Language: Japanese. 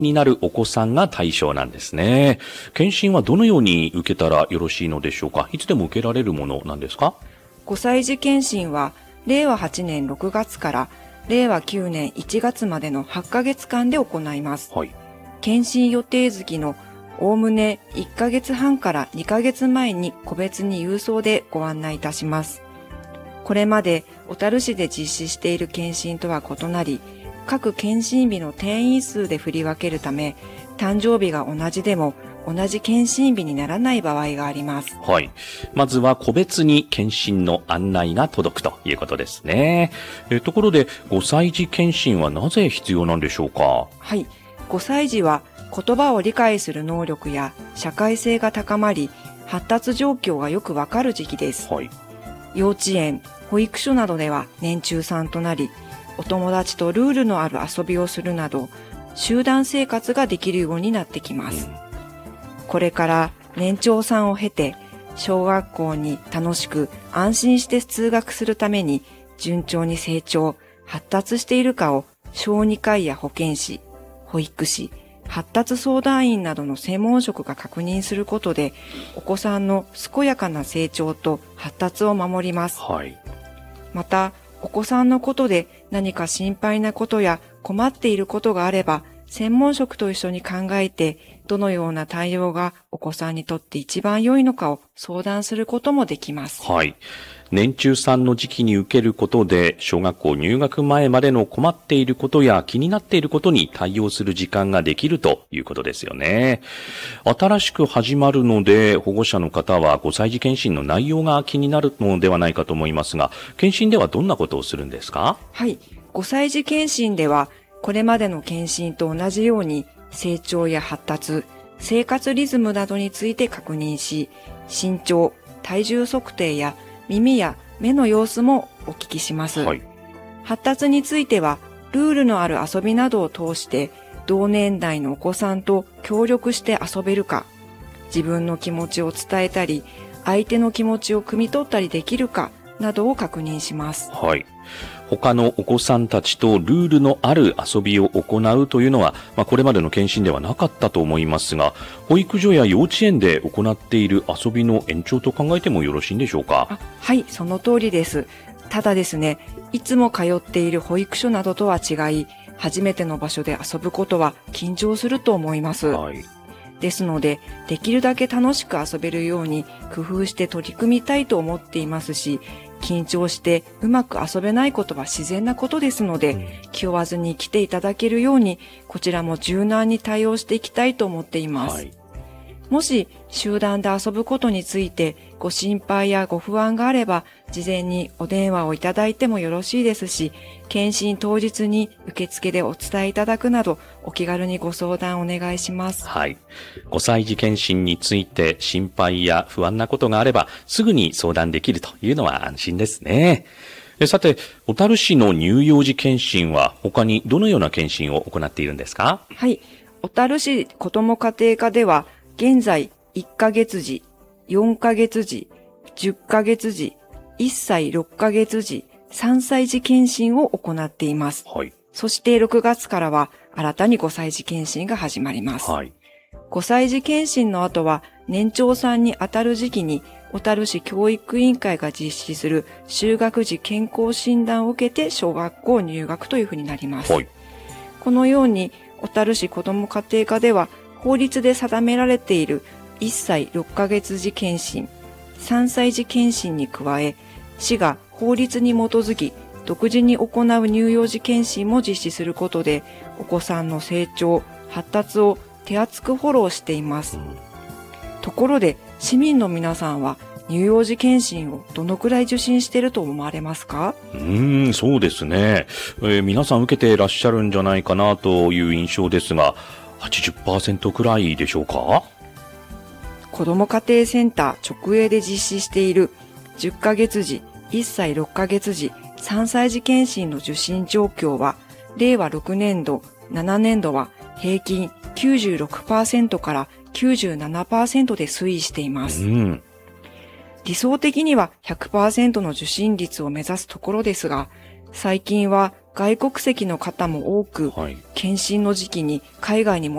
になるお子さんが対象なんですね。検診はどのように受けたらよろしいのでしょうか。いつでも受けられるものなんですか？ 5 歳児検診は令和8年6月から令和9年1月までの8ヶ月間で行います。 はい。 検診予定月のおおむね1ヶ月半から2ヶ月前に個別に郵送でご案内いたします。これまで小樽市で実施している検診とは異なり、各検診日の転院数で振り分けるため、誕生日が同じでも同じ検診日にならない場合があります。 はい。まずは個別に検診の案内が届くということですね。ところで5歳児検診はなぜ必要なんでしょうか？ はい。5歳児は言葉を理解する能力や社会性が高まり、発達状況がよくわかる時期です。 はい。 幼稚園、保育所などでは年中さんとなり、お友達とルールのある遊びをするなど、集団生活ができるようになってきます。これから年長さんを経て、小学校に楽しく安心して通学するために、順調に成長、発達しているかを小児科医や保健師、保育士、発達相談員などの専門職が確認することで、お子さんの健やかな成長と発達を守ります。 はい。 また、お子さんのことで何か心配なことや困っていることがあれば、専門職と一緒に考えて、どのような対応がお子さんにとって一番良いのかを相談することもできます。 はい。年中さんの時期に受けることで、小学校入学前までの困っていることや気になっていることに対応する時間ができるということですよね。新しく始まるので、保護者の方は5歳児検診の内容が気になるのではないかと思いますが、検診ではどんなことをするんですか？ はい。5歳児検診では、これまでの検診と同じように、成長や発達、生活リズムなどについて確認し、身長、体重測定や耳や目の様子もお聞きします。 はい。 発達については、ルールのある遊びなどを通して、同年代のお子さんと協力して遊べるか、自分の気持ちを伝えたり、相手の気持ちを汲み取ったりできるか、などを確認します。 はい。他のお子さんたちとルールのある遊びを行うというのは、これまでの検診ではなかったと思いますが、保育所や幼稚園で行っている遊びの延長と考えてもよろしいんでしょうか？ はい、その通りです。ただですね、いつも通っている保育所などとは違い、初めての場所で遊ぶことは緊張すると思います。 はい。 ですので、できるだけ楽しく遊べるように工夫して取り組みたいと思っていますし、緊張してうまく遊べないことは自然なことですので、気負わずに来ていただけるように、こちらも柔軟に対応していきたいと思っています。 はい。 もし集団で遊ぶことについてご心配やご不安があれば、事前にお電話をいただいてもよろしいですし、検診当日に受付でお伝えいただくなど、お気軽にご相談お願いします。 はい。5歳児検診について心配や不安なことがあれば、すぐに相談できるというのは安心ですね。さて、小樽市の乳幼児検診は他にどのような検診を行っているんですか？ はい。小樽市子ども家庭科では、現在1ヶ月児、4ヶ月児、10ヶ月児、1歳6ヶ月児、3歳児検診を行っています。 はい。 そして6月からは新たに5歳児検診が始まります。 はい。 5歳児検診の後は年長さんにあたる時期に小樽市教育委員会が実施する就学時健康診断を受けて小学校入学というふうになります。 はい。 このように小樽市子ども家庭科では法律で定められている1歳6ヶ月児検診、3歳児検診に加え、市が法律に基づき独自に行う乳幼児検診も実施することで、お子さんの成長、発達を手厚くフォローしています。ところで、市民の皆さんは乳幼児検診をどのくらい受診していると思われますか？ そうですね。皆さん受けていらっしゃるんじゃないかなという印象ですが、80% くらいでしょうか？ 子ども家庭センター直営で実施している10ヶ月時、1歳6ヶ月時、3歳児検診の受診状況は、令和6年度、7年度は平均 96% から97% で推移しています。理想的には 100% の受診率を目指すところですが、最近は外国籍の方も多く、検診の時期に海外に